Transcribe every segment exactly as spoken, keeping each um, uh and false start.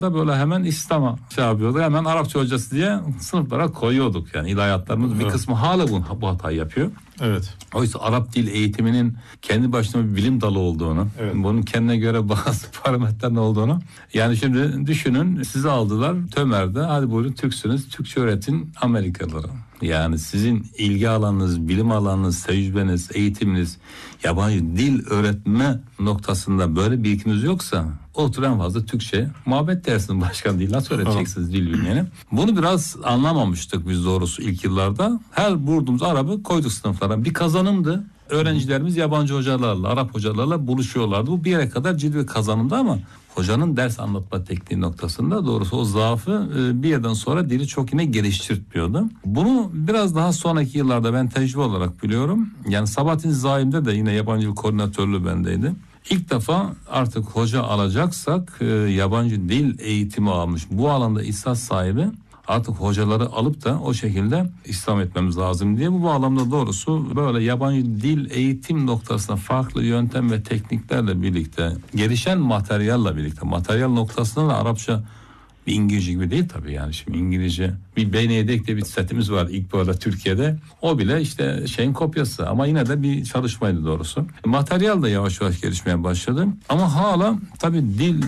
da böyle hemen İslam'a şey yapıyordu. Hemen Arapça hocası diye sınıflara koyuyorduk. Yani ilahiyatlarımız bir kısmı hala bu, bu hatayı yapıyor. Evet. Oysa Arap dil eğitiminin kendi başına bir bilim dalı olduğunu, evet. bunun kendine göre bazı parametreler olduğunu. Yani şimdi düşünün, sizi aldılar Tömer'de, hadi buyurun Türksünüz, Türkçe öğretin Amerikalılara. Yani sizin ilgi alanınız, bilim alanınız, tecrübeniz, eğitiminiz, yabancı dil öğretme noktasında böyle birikiminiz yoksa otur en fazla Türkçe muhabbet dersinin başkan değil. Nasıl öğreteceksiniz dil bilmeyeni? Bunu biraz anlamamıştık biz doğrusu ilk yıllarda. Her vurduğumuz Arap'ı koyduk sınıflara. Bir kazanımdı. Öğrencilerimiz yabancı hocalarla, Arap hocalarla buluşuyorlardı. Bu bir yere kadar ciddi bir kazanımdı ama hocanın ders anlatma tekniği noktasında doğrusu o zaafı bir yerden sonra dili çok yine geliştirtmiyordu. Bunu biraz daha sonraki yıllarda ben tecrübe olarak biliyorum. Yani Sabahattin Zaim'de de yine yabancı dil koordinatörlüğü bendeydi. İlk defa artık hoca alacaksak e, yabancı dil eğitimi almış bu alanda ihsas sahibi artık hocaları alıp da o şekilde İslam etmemiz lazım diye bu bağlamda doğrusu böyle yabancı dil eğitim noktasında farklı yöntem ve tekniklerle birlikte gelişen materyalle birlikte materyal noktasında da Arapça bir İngilizce gibi değil tabii yani şimdi İngilizce bir Benedek diye bir setimiz var ilk böyle Türkiye'de o bile işte şeyin kopyası ama yine de bir çalışmaydı doğrusu. Materyal da yavaş yavaş gelişmeye başladı ama hala tabii dil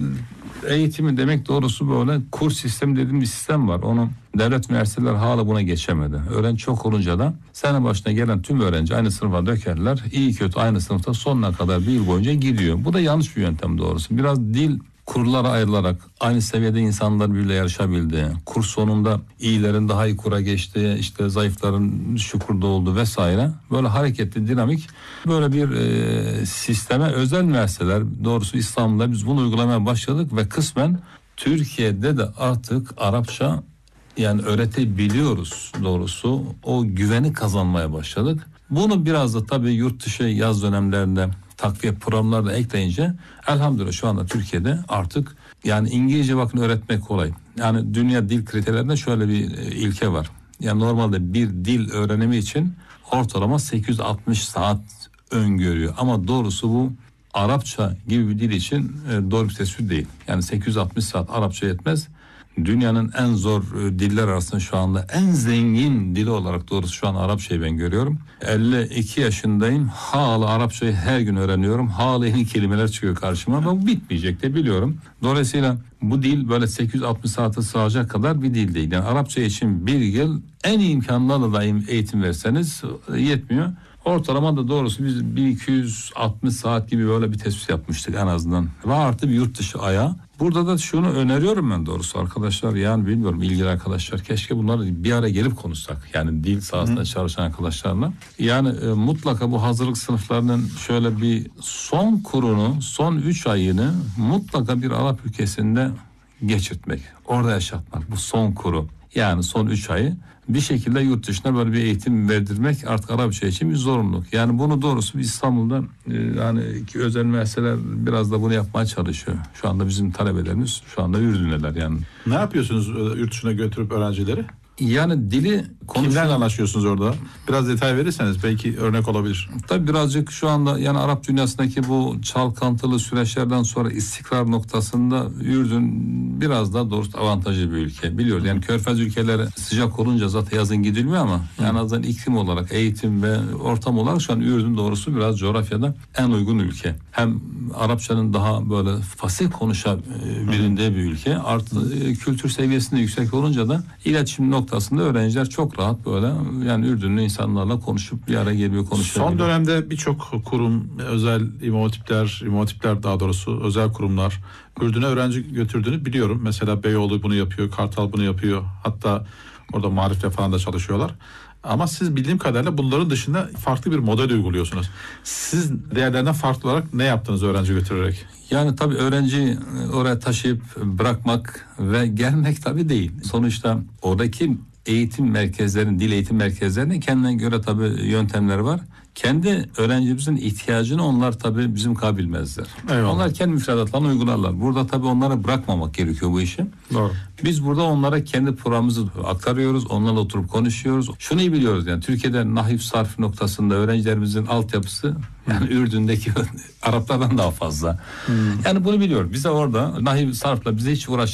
eğitimi demek doğrusu böyle kurs sistemi dediğim bir sistem var. Onu devlet üniversiteler hala buna geçemedi. Öğrenci çok olunca da sene başına gelen tüm öğrenci aynı sınıfa dökerler. İyi kötü aynı sınıfta sonuna kadar bir yıl boyunca gidiyor. Bu da yanlış bir yöntem doğrusu. Biraz dil kurlara ayrılarak aynı seviyede insanlar birbirle yarışabildi. Kurs sonunda iyilerin daha iyi kura geçti, işte zayıfların şukurda oldu vesaire. Böyle hareketli, dinamik böyle bir e, sisteme özel üniversiteler doğrusu İstanbul'da biz bunu uygulamaya başladık ve kısmen Türkiye'de de artık Arapça yani öğretebiliyoruz doğrusu. O güveni kazanmaya başladık. Bunu biraz da tabii yurt dışı yaz dönemlerinde takviye programları da ekleyince elhamdülillah şu anda Türkiye'de artık yani İngilizce bakın öğretmek kolay. Yani dünya dil kriterlerinde şöyle bir ilke var. Yani normalde bir dil öğrenimi için ortalama sekiz yüz altmış saat öngörüyor. Ama doğrusu bu Arapça gibi bir dil için doğru bir tespit değil. Yani sekiz yüz altmış saat Arapça yetmez. Dünyanın en zor diller arasında şu anda en zengin dili olarak doğrusu şu an Arapçayı ben görüyorum. elli iki yaşındayım. Hala Arapçayı her gün öğreniyorum. Hala yeni kelimeler çıkıyor karşıma ama bu bitmeyecek de biliyorum. Dolayısıyla bu dil böyle sekiz yüz altmış saate sığacak kadar bir dil değil. Yani Arapça için bir yıl en iyi imkanlarla da eğitim verseniz yetmiyor. Ortalama da doğrusu biz bin iki yüz altmış saat gibi böyle bir tespit yapmıştık en azından. Ve artı bir yurt dışı ayağı. Burada da şunu öneriyorum ben doğrusu arkadaşlar yani bilmiyorum ilgili arkadaşlar keşke bunları bir ara gelip konuşsak. Yani dil sahasında Hı. çalışan arkadaşlarla. Yani e, mutlaka bu hazırlık sınıflarının şöyle bir son kurunu son üç ayını mutlaka bir Arap ülkesinde geçirtmek. Orada yaşatmak bu son kuru. Yani son üç ayı bir şekilde yurt dışına böyle bir eğitim verdirmek artık Arapça için bir zorunluluk. Yani bunu doğrusu İstanbul'da e, yani özel üniversiteler biraz da bunu yapmaya çalışıyor. Şu anda bizim talebelerimiz şu anda Ürdün'deler yani. Ne yapıyorsunuz yurt dışına götürüp öğrencileri? Yani dili konuşuyor. Kimlerle anlaşıyorsunuz orada? Biraz detay verirseniz belki örnek olabilir. Tabii birazcık şu anda yani Arap dünyasındaki bu çalkantılı süreçlerden sonra istikrar noktasında Ürdün biraz daha doğrusu avantajlı bir ülke. Biliyoruz yani Körfez ülkeleri sıcak olunca zaten yazın gidilmiyor ama Hı. yani azından iklim olarak, eğitim ve ortam olarak şu an Ürdün doğrusu biraz coğrafyada en uygun ülke. Hem Arapçanın daha böyle fasih konuşabildiği bir ülke. Artı kültür seviyesinde yüksek olunca da iletişim noktasında öğrenciler çok rahat böyle yani Ürdünlü insanlarla konuşup bir araya geliyor konuşuyor. Son dönemde birçok kurum, özel imam hatipler, imam hatipler daha doğrusu özel kurumlar Ürdün'e öğrenci götürdüğünü biliyorum. Mesela Beyoğlu bunu yapıyor, Kartal bunu yapıyor. Hatta orada Marif'te falan da çalışıyorlar. Ama siz bildiğim kadarıyla bunların dışında farklı bir model uyguluyorsunuz. Siz diğerlerinden farklı olarak ne yaptınız öğrenci götürerek? Yani tabii öğrenci oraya taşıyıp bırakmak ve gelmek tabii değil. Sonuçta oradaki eğitim merkezlerinin, dil eğitim merkezlerinin kendine göre tabii yöntemleri var. Kendi öğrencimizin ihtiyacını onlar tabii bizim kadar bilmezler. Eyvallah. Onlar kendi müfredatlarını uygularlar. Burada tabii onlara bırakmamak gerekiyor bu işi. Doğru. Biz burada onlara kendi programımızı aktarıyoruz. Onlarla oturup konuşuyoruz. Şunu iyi biliyoruz yani Türkiye'de nahif sarf noktasında öğrencilerimizin altyapısı yani Ürdün'deki Araplardan daha fazla. Hmm. Yani bunu biliyoruz. Bize orada nahif sarfla bize hiç uğraş